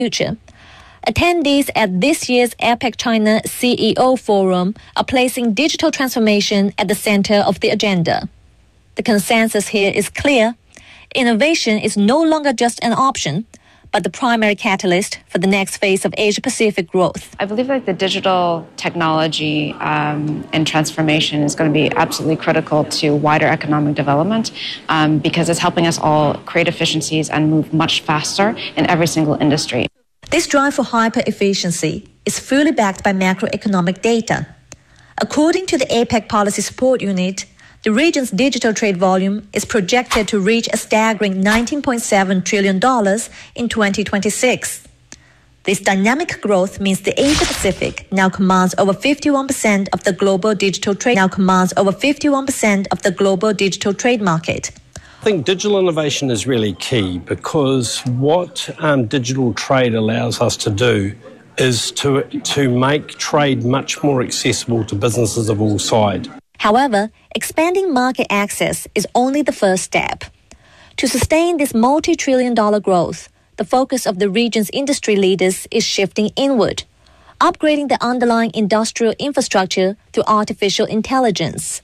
future. Attendees at this year's APEC China CEO Forum are placing digital transformation at the center of the agenda. The consensus here is clear. Innovation is no longer just an option, but the primary catalyst for the next phase of Asia-Pacific growth. I believe that the digital technology and transformation is going to be absolutely critical to wider economic development because it's helping us all create efficiencies and move much faster in every single industry. This drive for hyper-efficiency is fully backed by macroeconomic data. According to the APEC Policy Support Unit, the region's digital trade volume is projected to reach a staggering $19.7 trillion in 2026. This dynamic growth means the Asia-Pacific now commands over 51% of the global digital trade market. I think digital innovation is really key because what digital trade allows us to do is to make trade much more accessible to businesses of all sides. However, expanding market access is only the first step. To sustain this multi-trillion-dollar growth, the focus of the region's industry leaders is shifting inward, upgrading the underlying industrial infrastructure through artificial intelligence.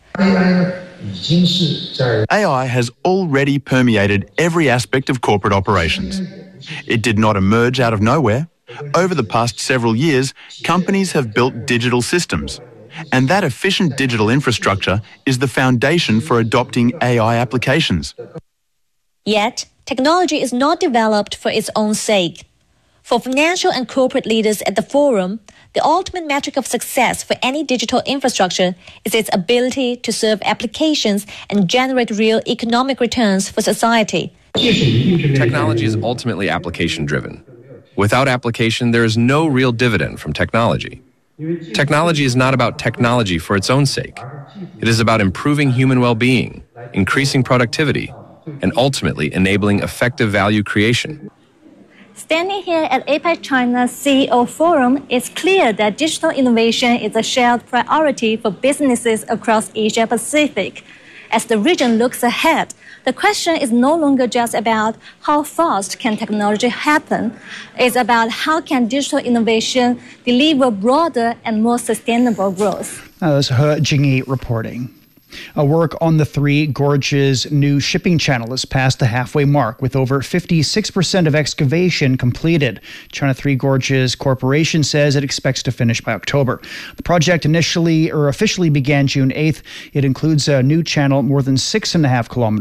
AI has already permeated every aspect of corporate operations. It did not emerge out of nowhere. Over the past several years, companies have built digital systems. And that efficient digital infrastructure is the foundation for adopting AI applications. Yet, technology is not developed for its own sake. For financial and corporate leaders at the forum, the ultimate metric of success for any digital infrastructure is its ability to serve applications and generate real economic returns for society. Technology is ultimately application-driven. Without application, there is no real dividend from technology. Technology is not about technology for its own sake. It is about improving human well-being, increasing productivity, and ultimately enabling effective value creation. Standing here at APEC China CEO Forum, it's clear that digital innovation is a shared priority for businesses across Asia-Pacific. As the region looks ahead, the question is no longer just about how fast can technology happen. It's about how can digital innovation deliver broader and more sustainable growth. That's He Jingyi reporting. Work on the Three Gorges new shipping channel has passed the halfway mark with over 56% of excavation completed. China Three Gorges Corporation says it expects to finish by October. The project officially began June 8th. It includes a new channel more than 6.5 kilometers